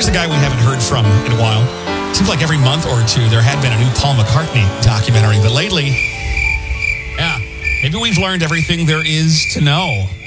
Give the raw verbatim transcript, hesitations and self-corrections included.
here's a guy we haven't heard from in a while. Seems like every month or two there had been a new Paul McCartney documentary, but lately, yeah, maybe we've learned everything there is to know.